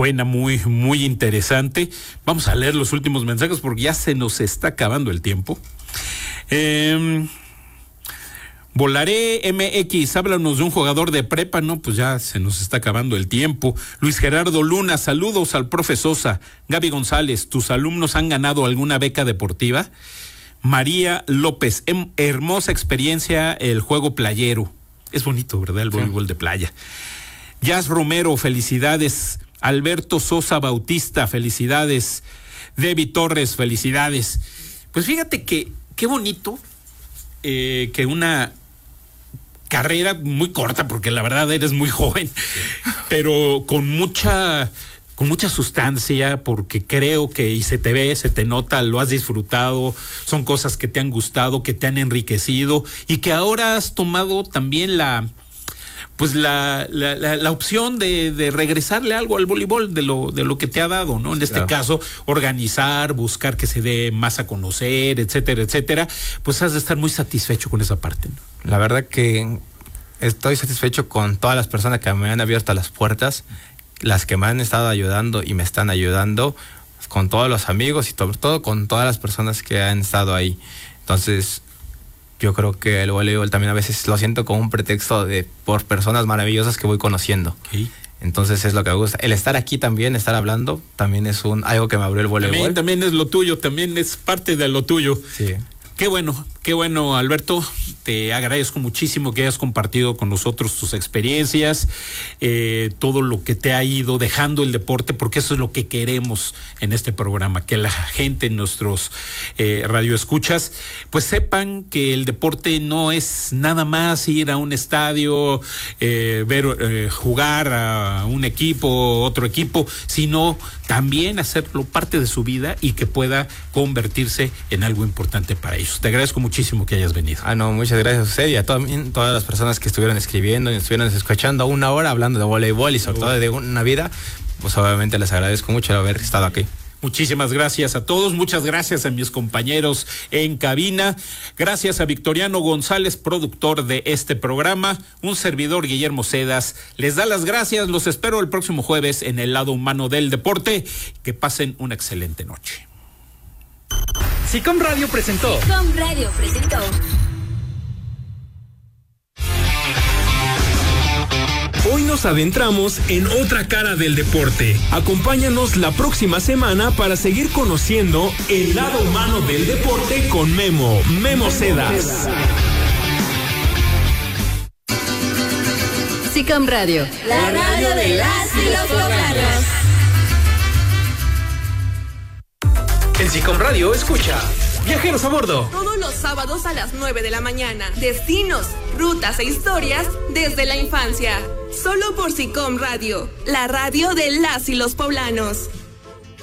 suena muy, muy interesante. Vamos a leer los últimos mensajes porque ya se nos está acabando el tiempo. Volaré MX, háblanos de un jugador de prepa. No, pues ya se nos está acabando el tiempo. Luis Gerardo Luna, saludos al profe Sosa. Gaby González, ¿tus alumnos han ganado alguna beca deportiva? María López, hermosa experiencia el juego playero. Es bonito, ¿verdad? El voleibol de playa. Jazz Romero, felicidades. Alberto Sosa Bautista, felicidades. Debbie Torres, felicidades. Pues fíjate que qué bonito que una carrera muy corta, porque la verdad eres muy joven, pero con mucha sustancia, porque creo que y se te ve, se te nota, lo has disfrutado, son cosas que te han gustado, que te han enriquecido y que ahora has tomado también la opción de regresarle algo al voleibol de lo que te ha dado, ¿no? En este caso, organizar, buscar que se dé más a conocer, etcétera, etcétera. Pues has de estar muy satisfecho con esa parte, ¿no? La verdad que estoy satisfecho con todas las personas que me han abierto las puertas, las que me han estado ayudando y me están ayudando, con todos los amigos y sobre todo con todas las personas que han estado ahí. Entonces, yo creo que el voleibol también a veces lo siento como un pretexto por personas maravillosas que voy conociendo. Okay. Entonces es lo que me gusta. El estar aquí también, estar hablando, también es algo que me abrió el voleibol. También es lo tuyo, también es parte de lo tuyo. Sí. Qué bueno, Alberto. Te agradezco muchísimo que hayas compartido con nosotros tus experiencias, todo lo que te ha ido dejando el deporte, porque eso es lo que queremos en este programa, que la gente, nuestros radioescuchas, pues sepan que el deporte no es nada más ir a un estadio, ver jugar a un equipo, otro equipo, sino también hacerlo parte de su vida y que pueda convertirse en algo importante para ellos. Te agradezco muchísimo que hayas venido. No, muchas gracias a usted y a todas las personas que estuvieron escribiendo y estuvieron escuchando una hora hablando de voleibol y sobre todo de una vida. Pues obviamente les agradezco mucho el haber estado aquí. Muchísimas gracias a todos, muchas gracias a mis compañeros en cabina, gracias a Victoriano González, productor de este programa, un servidor Guillermo Cedas, les da las gracias, los espero el próximo jueves en el lado humano del deporte, que pasen una excelente noche. SICOM Radio presentó. Hoy nos adentramos en otra cara del deporte. Acompáñanos la próxima semana para seguir conociendo el lado humano del deporte con Memo Cedas. SICOM Radio, la radio de las y los poblanos. En SICOM Radio escucha Viajeros a Bordo. Todos los sábados a las 9 de la mañana. Destinos, rutas e historias desde la infancia. Solo por SICOM Radio, la radio de las y los poblanos.